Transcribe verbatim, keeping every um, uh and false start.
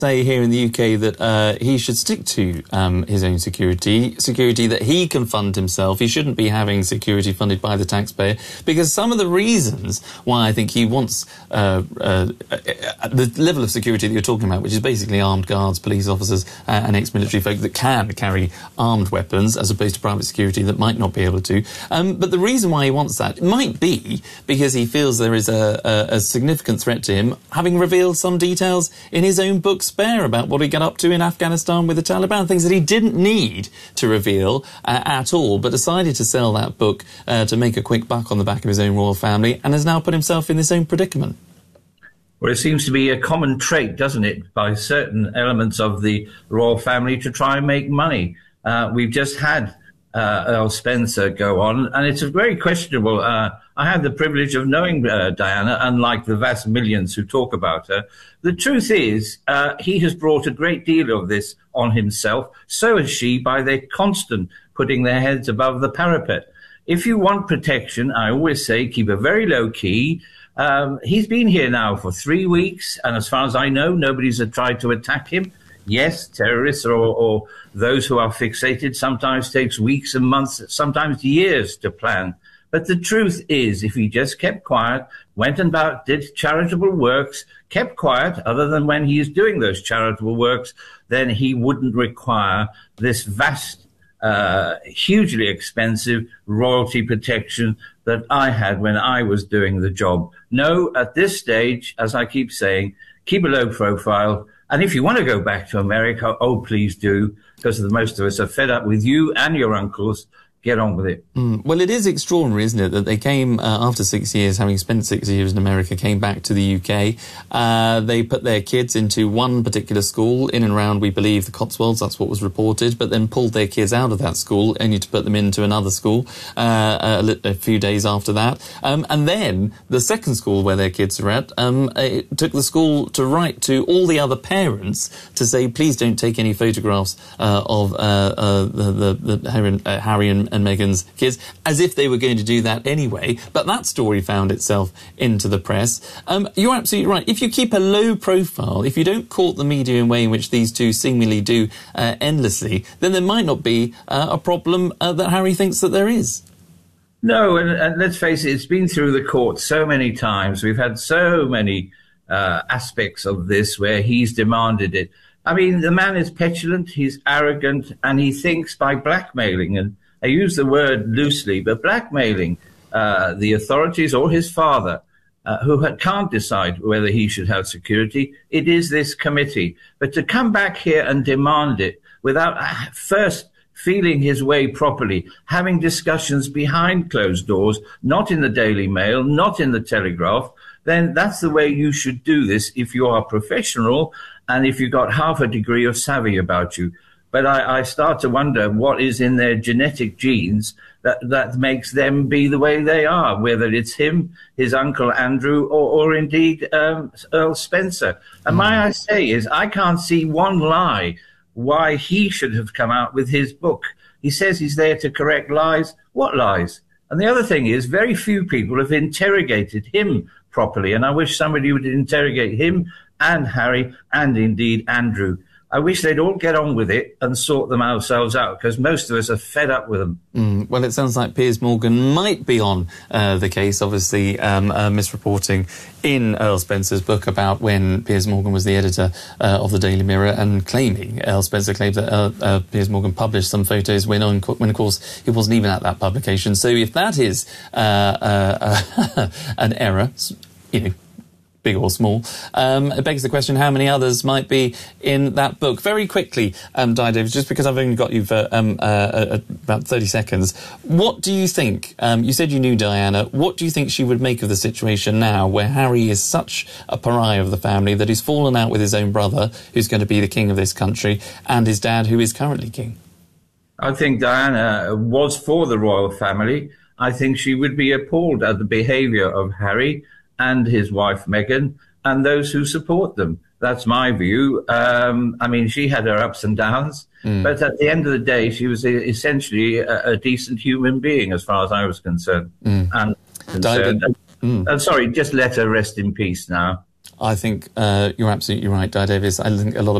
say here in the U K that uh, he should stick to um, his own security, security that he can fund himself. He shouldn't be having security funded by the taxpayer, because some of the reasons why I think he wants uh, uh, the level of security that you're talking about, which is basically armed guards, police officers uh, and ex-military folk that can carry armed weapons, as opposed to private security that might not be able to. Um, but the reason why he wants that might be because he feels there is a, a, a significant threat to him, having revealed some details in his own book Spare about what he got up to in Afghanistan with the Taliban, things that he didn't need to reveal uh, at all, but decided to sell that book uh, to make a quick buck on the back of his own royal family, and has now put himself in this own predicament. Well, it seems to be a common trait, doesn't it, by certain elements of the royal family to try and make money. Uh, we've just had uh, Earl Spencer go on, and it's a very questionable. Uh, I had the privilege of knowing uh, Diana, unlike the vast millions who talk about her. The truth is, uh, he has brought a great deal of this on himself. So has she, by their constant putting their heads above the parapet. If you want protection, I always say, keep a very low key. Um, he's been here now for three weeks, and as far as I know, nobody's tried to attack him. Yes, terrorists or, or those who are fixated sometimes takes weeks and months, sometimes years to plan. But the truth is, if he just kept quiet, went about, did charitable works, kept quiet, other than when he is doing those charitable works, then he wouldn't require this vast, uh, hugely expensive royalty protection that I had when I was doing the job. No, at this stage, as I keep saying, keep a low profile. And if you want to go back to America, oh, please do, because the most of us are fed up with you and your uncles. Get on with it. Mm. Well, it is extraordinary, isn't it, that they came uh, after six years, having spent six years in America, came back to the U K. Uh, they put their kids into one particular school in and around, we believe, the Cotswolds. That's what was reported, but then pulled their kids out of that school, only to put them into another school uh, a, a few days after that. Um, and then the second school where their kids are at um, it took the school to write to all the other parents to say, please don't take any photographs uh, of uh, uh, the, the, the Harry, uh, Harry and and Meghan's kids, as if they were going to do that anyway. But that story found itself into the press. Um, you're absolutely right. If you keep a low profile, if you don't court the media in a way in which these two seemingly do uh, endlessly, then there might not be uh, a problem uh, that Harry thinks that there is. No, and, and let's face it, it's been through the courts so many times. We've had so many uh, aspects of this where he's demanded it. I mean, the man is petulant, he's arrogant, and he thinks by blackmailing, and I use the word loosely, but blackmailing uh, the authorities or his father, uh, who ha- can't decide whether he should have security. It is this committee. But to come back here and demand it without first feeling his way properly, having discussions behind closed doors, not in the Daily Mail, not in the Telegraph, then that's the way you should do this if you are professional and if you've got half a degree of savvy about you. But I, I start to wonder what is in their genetic genes that, that makes them be the way they are, whether it's him, his uncle Andrew, or, or indeed um, Earl Spencer. And mm. my I say is I can't see one lie why he should have come out with his book. He says he's there to correct lies. What lies? And the other thing is very few people have interrogated him properly, and I wish somebody would interrogate him and Harry and indeed Andrew. I wish they'd all get on with it and sort them ourselves out, because most of us are fed up with them. Mm, well, it sounds like Piers Morgan might be on uh, the case, obviously um, uh, misreporting in Earl Spencer's book about when Piers Morgan was the editor uh, of the Daily Mirror, and claiming, Earl Spencer claimed that uh, uh, Piers Morgan published some photos when, on, when, of course, he wasn't even at that publication. So if that is uh, uh, uh, an error, you know, big or small, um, it begs the question how many others might be in that book. Very quickly, um, Di Davis, just because I've only got you for um, uh, uh, about thirty seconds, what do you think, um, you said you knew Diana, what do you think she would make of the situation now where Harry is such a pariah of the family that he's fallen out with his own brother, who's going to be the king of this country, and his dad, who is currently king? I think Diana was for the royal family. I think she would be appalled at the behaviour of Harry and his wife Meghan, and those who support them. That's my view. Um, I mean, she had her ups and downs, mm. but at the end of the day, she was essentially a, a decent human being, as far as I was concerned. Mm. And concerned. Mm. And sorry, just let her rest in peace now. I think uh, you're absolutely right, Di Davis. I think a lot of